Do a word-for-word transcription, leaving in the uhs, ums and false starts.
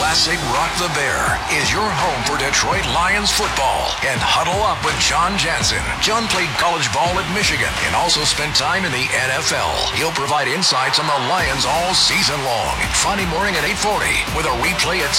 Classic Rock the Bear is your home for Detroit Lions football. And huddle up with John Jansen. John played college ball at Michigan and also spent time in the N F L. He'll provide insights on the Lions all season long. Friday morning at eight forty with a replay at